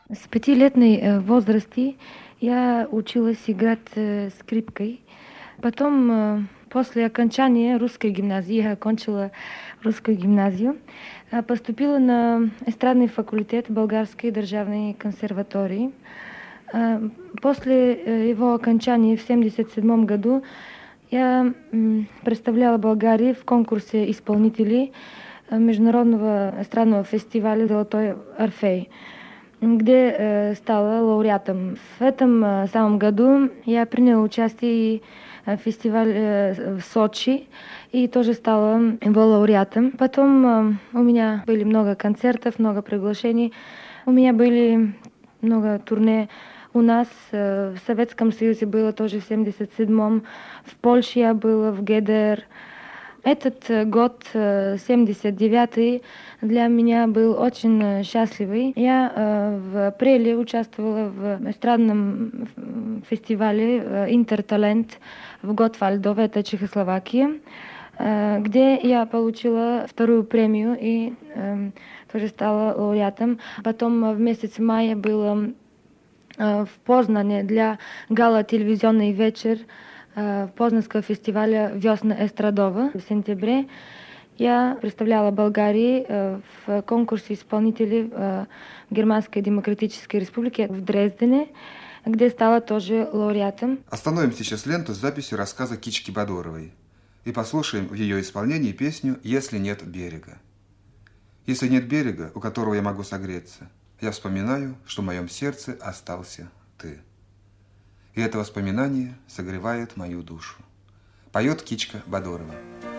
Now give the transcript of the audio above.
С пятилетней возрасте я училась играть скрипкой. Потом, после окончания русской гимназии, я окончила русскую гимназию, поступила на эстрадный факультет Болгарской державной консерватории. После его окончания в 1977 году я представляла Болгарию в конкурсе исполнителей международного эстрадного фестиваля «Золотой Орфей», где стала лауреатом. В этом самом году я приняла участие в фестивале в Сочи и тоже стала его лауреатом. Потом у меня были много концертов, много приглашений. У меня были много турне. У нас в Советском Союзе было тоже в 77-м, в Польше я была, в ГДР. Этот год, 79-й, для меня был очень счастливый. Я в апреле участвовала в эстрадном фестивале «Интерталент» в Готвальдове, это Чехословакия, где я получила вторую премию и тоже стала лауреатом. Потом в месяц мая было в Познане для гала-телевизионный вечер Познанского фестиваля «Весна Эстрадова» в сентябре. Я представляла Болгарию в конкурсе исполнителей в Германской Демократической Республике в Дрездене, где стала тоже лауреатом. Остановим сейчас ленту с записью рассказа Кички Бадоровой и послушаем в ее исполнении песню «Если нет берега». Если нет берега, у которого я могу согреться, я вспоминаю, что в моем сердце остался ты. И это воспоминание согревает мою душу. Поет Кичка Бадорова.